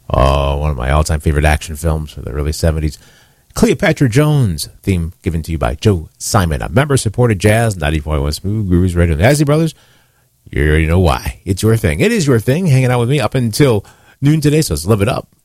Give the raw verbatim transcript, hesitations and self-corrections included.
Oh, one of my all-time favorite action films from the early seventies. Cleopatra Jones, theme given to you by Joe Simon. A member-supported jazz, ninety-four point one Smooth Grooves Radio. The Isley Brothers, you already know why. It's your thing. It is your thing, hanging out with me up until noon today, so let's live it up.